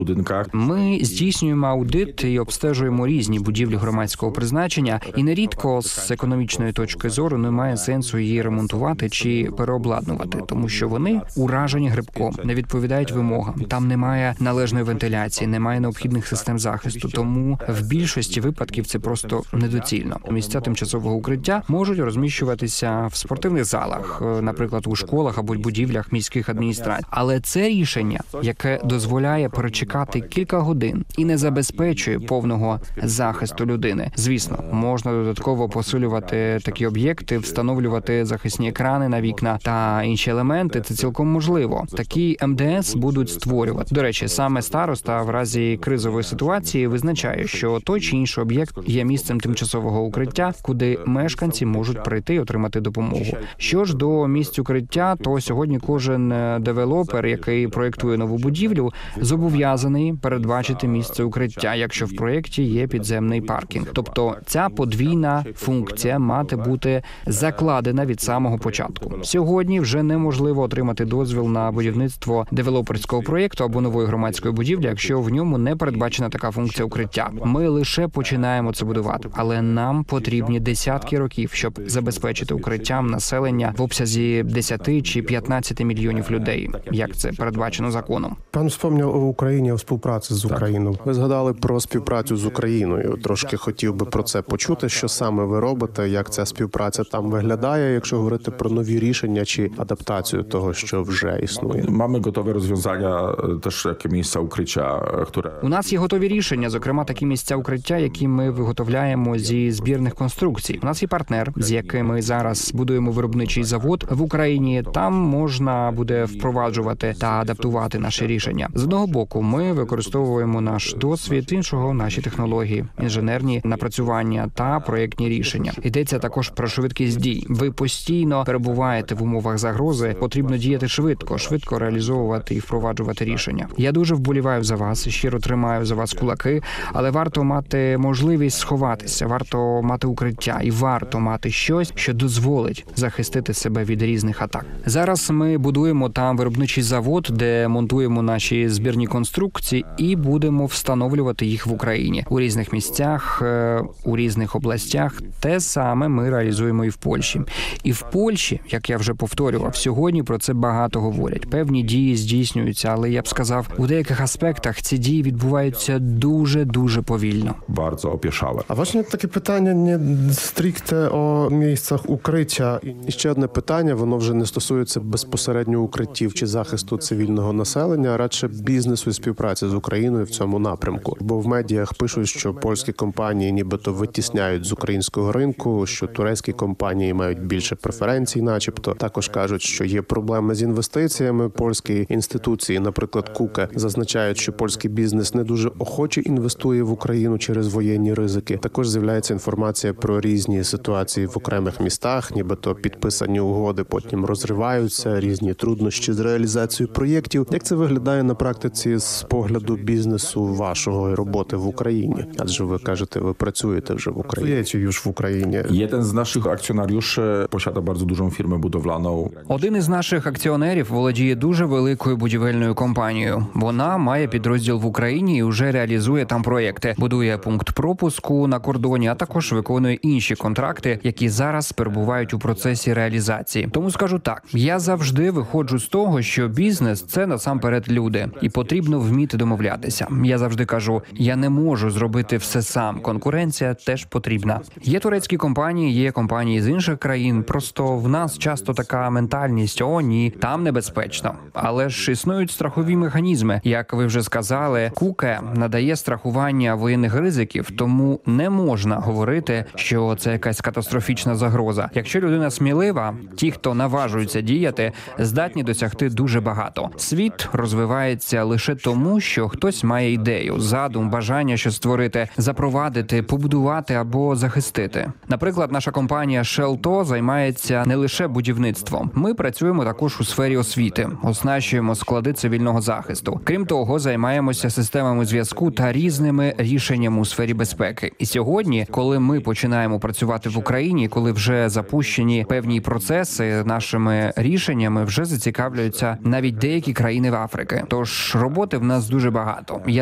Ми здійснюємо аудит і обстежуємо різні будівлі громадського призначення, і нерідко з економічної точки зору немає сенсу її ремонтувати чи переобладнувати, тому що вони уражені грибком, не відповідають вимогам. Там немає належної вентиляції, немає необхідних систем захисту, тому в більшості випадків це просто недоцільно. Місця тимчасового укриття можуть розміщуватися в спортивних залах, наприклад, у школах або будівлях міських адміністрацій. Але це рішення, яке дозволяє перечекати кілька годин і не забезпечує повного захисту людини. Звісно, можна додатково посилювати такі об'єкти, встановлювати захисні екрани на вікна та інші елементи. Це цілком можливо. Такі МДС будуть створювати. До речі, саме староста в разі кризової ситуації визначає, що той чи інший об'єкт є місцем тимчасового укриття, куди мешканці можуть прийти і отримати допомогу. Що ж до місць укриття, то сьогодні кожен девелопер, який проєктує нову будівлю, зобов'язаний передбачити місце укриття, якщо в проєкті є підземний паркінг. Тобто ця подвійна функція має бути закладена від самого початку. Сьогодні вже неможливо отримати дозвіл на будівництво девелоперського проєкту або нової громадської будівлі, якщо в ньому не передбачена така функція укриття. Ми лише починаємо це будувати, але нам потрібні десятки років, щоб забезпечити укриттям населення в обсязі 10 чи 15 мільйонів людей, як це передбачено законом. Пан вспомнив у Україні співпраці з Україною. Ви згадали про співпрацю з Україною. Трошки хотів би про це почути, що саме ви робите, як ця співпраця там виглядає, якщо говорити про нові рішення чи адаптацію того, що вже існує. Mamy gotowe rozwiązania, też jakie miejsca ukrycia, które... У нас є готові рішення, зокрема такі місця укриття, які ми виготовляємо зі збірних конструкцій. У нас є партнер, з яким ми зараз будуємо виробничий завод в Україні. Там можна буде впроваджувати та адаптувати наші рішення. З одного боку, ми використовуємо наш досвід, іншого наші технології, інженерні напрацювання та проєктні рішення. Йдеться також про швидкість дій. Ви постійно перебуваєте в умовах загрози, потрібно діяти швидко реалізовувати і впроваджувати рішення. Я дуже вболіваю за вас, щиро тримаю за вас кулаки, але варто мати можливість сховатися, варто мати укриття і варто мати щось, що дозволить захистити себе від різних атак. Зараз ми будуємо там виробничий завод, де монтуємо наші збірні конструкції і будемо встановлювати їх в Україні у різних місцях, у різних областях. Те саме ми реалізуємо і в Польщі. І в Польщі, як я вже повторював, сьогодні про це багато говорять. Певні дії здійснюються, але я б сказав, у деяких аспектах ці дії відбуваються дуже повільно. Bardzo opieszałe. А właśnie таке питання не стрікте о місцях укриття. І ще одне питання, воно вже не стосується безпосередньо укриттів чи захисту цивільного населення, а радше бізнесу і співпраці з Україною в цьому напрямку. Бо в медіях пишуть, що польські компанії нібито витісняють з українського ринку, що турецькі компанії мають більше преференцій начебто. Також кажуть, що є проблеми з інвестиціями. Польські інституції, наприклад, КУКЕ, зазначають, що польський бізнес не дуже охоче інвестує в Україну через воєнні ризики. Також з'являється інформація про різні ситуації в окремих містах, нібито підписані угоди потім розриваються, різні труднощі з реалізацією проєктів. Як це виглядає на практиці з погляду бізнесу вашої роботи в Україні? Адже ви кажете, ви працюєте вже в Україні. Працюєте в Україні. Jeden z naszych akcjonariuszy posiada bardzo dużą firmę budowlaną. Один із наших акціонерів володіє дуже великою будівельною компанією. Вона має підрозділ в Україні і вже реалізує там проєкти. Будує пункт пропуску на кордоні, а також виконує інші контракти, які зараз перебувають у процесі реалізації. Тому скажу так, я завжди виходжу з того, що бізнес – це насамперед люди. І потрібно вміти домовлятися. Я завжди кажу, я не можу зробити все сам. Конкуренція теж потрібна. Є турецькі компанії, є компанії з інших країн. Просто в нас часто така ментальність: о, ні, там небезпечно. Але ж існують страхові механізми. Як ви вже сказали, КУКЕ надає страхування воєнних ризиків, тому не можна говорити, що це якась катастрофічна загроза. Якщо людина смілива, ті, хто наважуються діяти, здатні досягти дуже багато. Світ розвивається лише тому, що хтось має ідею, задум, бажання щось створити, запровадити, побудувати або захистити. Наприклад, наша компанія Shelto займається не лише будівництвом. Ми працюємо також у сфері освіти, оснащуємо склади цивільного захисту. Крім того, займаємося системами зв'язку та різними рішеннями у сфері безпеки. І сьогодні, коли ми починаємо працювати в Україні, коли вже запущені певні процеси, нашими рішеннями вже зацікавлюються навіть деякі країни в Африки. Тож роботи в нас дуже багато.